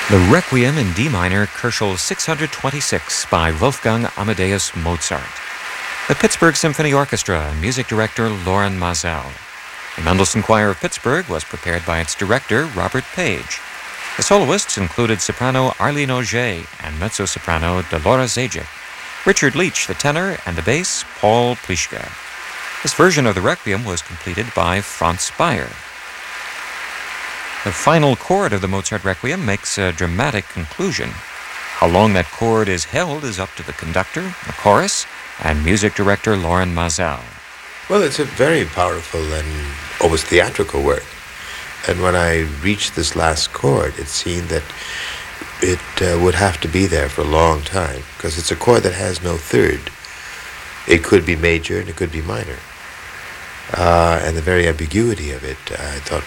The Requiem in D minor, Köchel 626 by Wolfgang Amadeus Mozart. The Pittsburgh Symphony Orchestra and music director Loren Mazel. The Mendelssohn Choir of Pittsburgh was prepared by its director, Robert Page. The soloists included soprano Arlene Auger and mezzo-soprano Dolores Zajic, Richard Leach, the tenor, and the bass, Paul Pliszka. This version of the Requiem was completed by Franz Bayer. The final chord of the Mozart Requiem makes a dramatic conclusion. How long that chord is held is up to the conductor, the chorus, and music director Loren Mazel. Well, it's a very powerful and almost theatrical work. And when I reached this last chord, it seemed that it would have to be there for a long time, because it's a chord that has no third. It could be major and it could be minor. And the very ambiguity of it, I thought,